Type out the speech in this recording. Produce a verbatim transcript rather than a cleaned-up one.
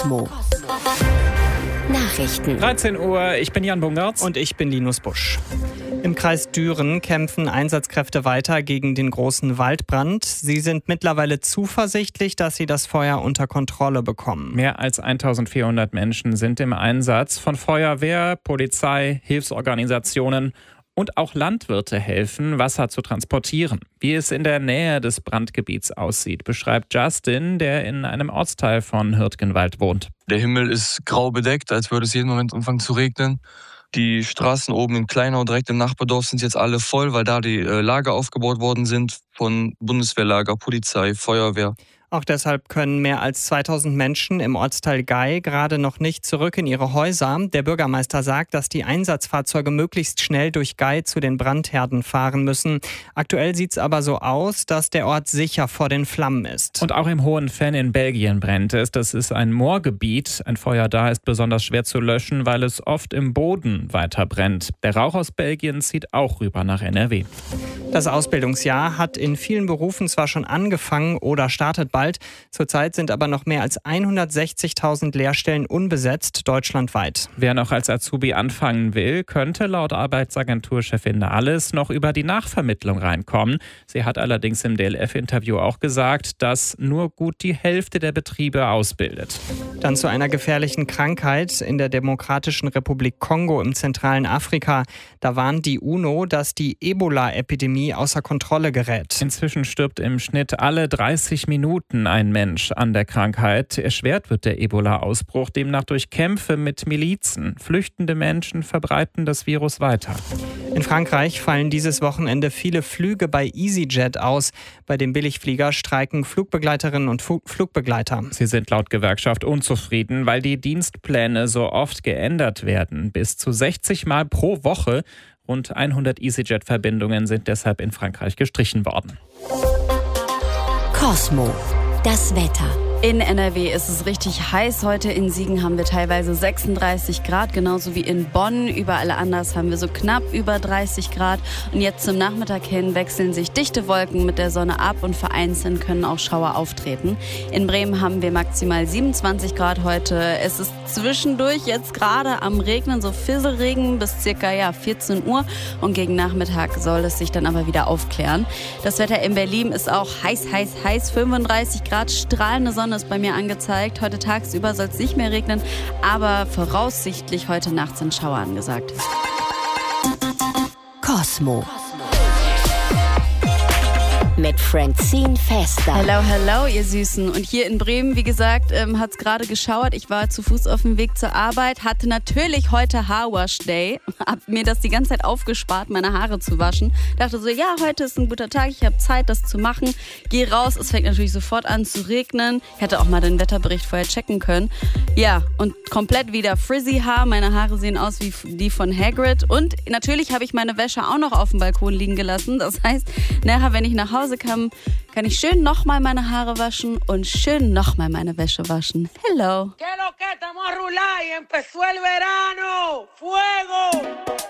Cosmo. Nachrichten. dreizehn Uhr, ich bin Jan Bungartz. Und ich bin Linus Busch. Im Kreis Düren kämpfen Einsatzkräfte weiter gegen den großen Waldbrand. Sie sind mittlerweile zuversichtlich, dass sie das Feuer unter Kontrolle bekommen. Mehr als eintausendvierhundert Menschen sind im Einsatz. Von Feuerwehr, Polizei, Hilfsorganisationen und auch Landwirte helfen, Wasser zu transportieren. Wie es in der Nähe des Brandgebiets aussieht, beschreibt Justin, der in einem Ortsteil von Hürtgenwald wohnt. Der Himmel ist grau bedeckt, als würde es jeden Moment anfangen zu regnen. Die Straßen oben in Kleinau, direkt im Nachbardorf, sind jetzt alle voll, weil da die äh, Lager aufgebaut worden sind von Bundeswehrlager, Polizei, Feuerwehr. Auch deshalb können mehr als zweitausend Menschen im Ortsteil Gei gerade noch nicht zurück in ihre Häuser. Der Bürgermeister sagt, dass die Einsatzfahrzeuge möglichst schnell durch Gei zu den Brandherden fahren müssen. Aktuell sieht es aber so aus, dass der Ort sicher vor den Flammen ist. Und auch im Hohenfenn in Belgien brennt es. Das ist ein Moorgebiet. Ein Feuer da ist besonders schwer zu löschen, weil es oft im Boden weiter brennt. Der Rauch aus Belgien zieht auch rüber nach N R W. Das Ausbildungsjahr hat in vielen Berufen zwar schon angefangen oder startet bald. Zurzeit sind aber noch mehr als hundertsechzigtausend Lehrstellen unbesetzt, deutschlandweit. Wer noch als Azubi anfangen will, könnte laut Arbeitsagenturchefin Nahles noch über die Nachvermittlung reinkommen. Sie hat allerdings im D L F-Interview auch gesagt, dass nur gut die Hälfte der Betriebe ausbildet. Dann zu einer gefährlichen Krankheit in der Demokratischen Republik Kongo im zentralen Afrika. Da warnt die UNO, dass die Ebola-Epidemie außer Kontrolle gerät. Inzwischen stirbt im Schnitt alle dreißig Minuten ein Mensch an der Krankheit. Erschwert wird der Ebola-Ausbruch demnach durch Kämpfe mit Milizen. Flüchtende Menschen verbreiten das Virus weiter. In Frankreich fallen dieses Wochenende viele Flüge bei EasyJet aus. Bei dem Billigflieger streiken Flugbegleiterinnen und Fu- Flugbegleiter. Sie sind laut Gewerkschaft unzufrieden, weil die Dienstpläne so oft geändert werden. Bis zu sechzig Mal pro Woche. Rund hundert EasyJet-Verbindungen sind deshalb in Frankreich gestrichen worden. Cosmo. Das Wetter. In N R W ist es richtig heiß. Heute in Siegen haben wir teilweise sechsunddreißig Grad, genauso wie in Bonn. Überall anders haben wir so knapp über dreißig Grad. Und jetzt zum Nachmittag hin wechseln sich dichte Wolken mit der Sonne ab und vereinzelt können auch Schauer auftreten. In Bremen haben wir maximal siebenundzwanzig Grad heute. Es ist zwischendurch jetzt gerade am Regnen, so Fisselregen bis circa ja, vierzehn Uhr. Und gegen Nachmittag soll es sich dann aber wieder aufklären. Das Wetter in Berlin ist auch heiß, heiß, heiß. fünfunddreißig Grad, strahlende Sonne ist bei mir angezeigt. Heute tagsüber soll es nicht mehr regnen, aber voraussichtlich heute Nacht sind Schauer angesagt. Cosmo. Mit Francine Fester. Hello, hello, ihr Süßen. Und hier in Bremen, wie gesagt, ähm, hat es gerade geschauert. Ich war zu Fuß auf dem Weg zur Arbeit, hatte natürlich heute Haarwash Day. Hab mir das die ganze Zeit aufgespart, meine Haare zu waschen. Dachte so, ja, heute ist ein guter Tag, ich habe Zeit, das zu machen. Geh raus, es fängt natürlich sofort an zu regnen. Ich hätte auch mal den Wetterbericht vorher checken können. Ja, und komplett wieder frizzy Haar. Meine Haare sehen aus wie die von Hagrid. Und natürlich habe ich meine Wäsche auch noch auf dem Balkon liegen gelassen. Das heißt, nachher, wenn ich nach Hause kam, kann ich schön nochmal meine Haare waschen und schön nochmal meine Wäsche waschen. Hello. ¿Qué lo que estamos a rular y empezó el verano? ¡Fuego!